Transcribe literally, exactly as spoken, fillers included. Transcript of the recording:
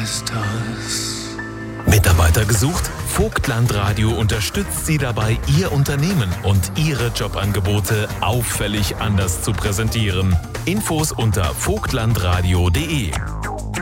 Meisters. Mitarbeiter gesucht? Vogtland Radio unterstützt Sie dabei, Ihr Unternehmen und Ihre Jobangebote auffällig anders zu präsentieren. Infos unter vogtlandradio punkt de.